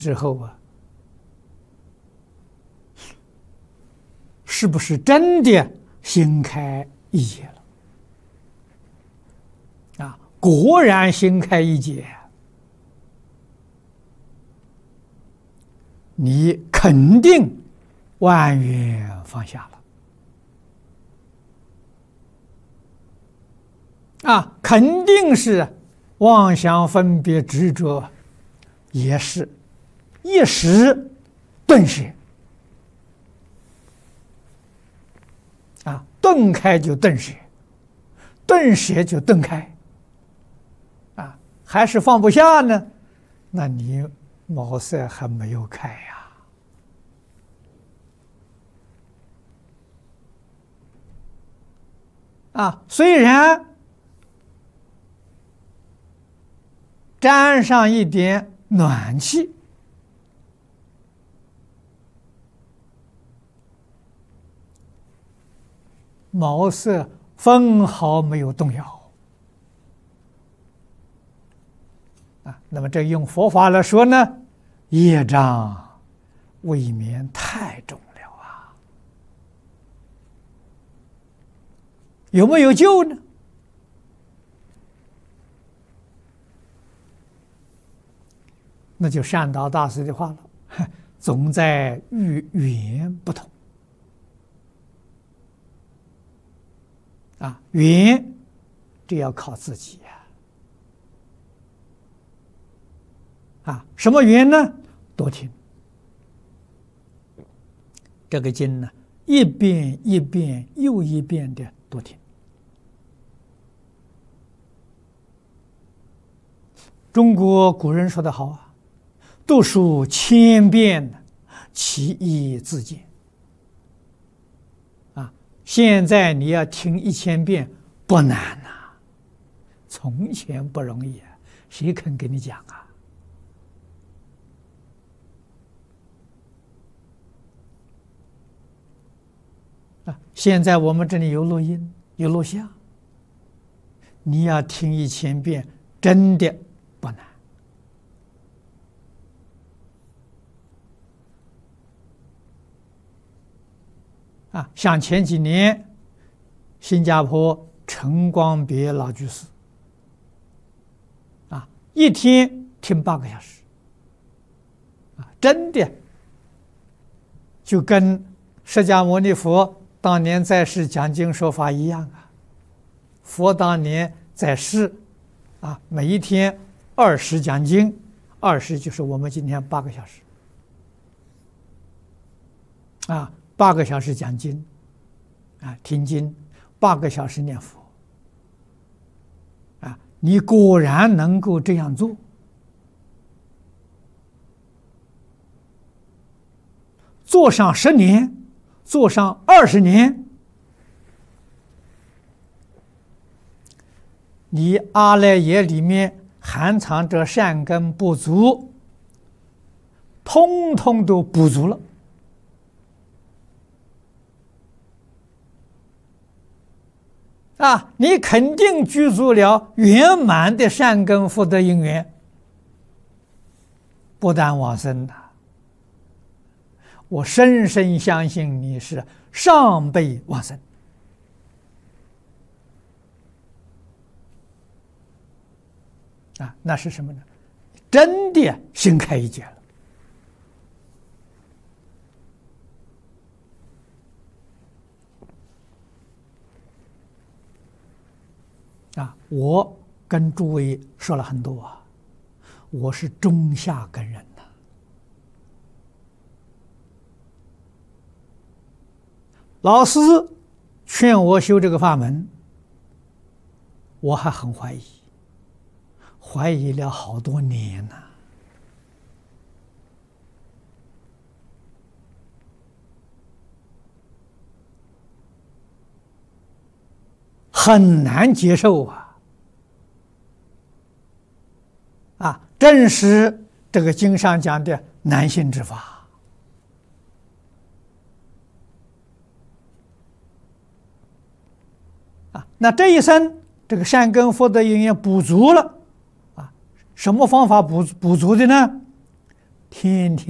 之后啊，是不是真的心开意解了？啊，果然心开意解，你肯定万缘放下了。啊，肯定是妄想分别执着，也是一时顿歇。啊，顿开就顿歇，顿歇就顿开。啊，还是放不下呢？那你茅塞还没有开呀。啊，虽然沾上一点暖气，茅塞分毫没有动摇。啊，那么这用佛法来说呢，业障未免太重了啊！有没有救呢？那就善导大师的话了，总在遇缘不同。啊，缘这要靠自己呀。啊，什么缘呢？多听这个经呢，一遍一遍又一遍的多听。中国古人说得好啊，读书千遍，其义自见。啊，现在你要听1000遍不难呐，从前不容易啊，谁肯给你讲啊？啊，现在我们这里有录音，有录像，你要听1000遍，真的不难。啊，像前几年新加坡陈光别老居士，啊，一天听8个小时，啊，真的就跟释迦牟尼佛当年在世讲经说法一样啊。佛当年在世，啊，每一天20讲经，20就是我们今天8个小时，啊，8个小时讲经，啊，听经，8个小时念佛，啊，你果然能够这样做，做上10年，做上20年，你阿赖耶里面含藏着善根不足，通通都补足了。啊，你肯定具足了圆满的善根福德因缘，不但往生的，我深深相信你是上辈往生。啊，那是什么呢？真的心开意解了。啊，我跟诸位说了很多啊，我是中下根人呐。老师劝我修这个法门，我还很怀疑，怀疑了好多年呐。很难接受啊！啊，正是这个经上讲的难信之法啊。那这一生这个善根福德因缘补足了啊，什么方法补足的呢？ 天天。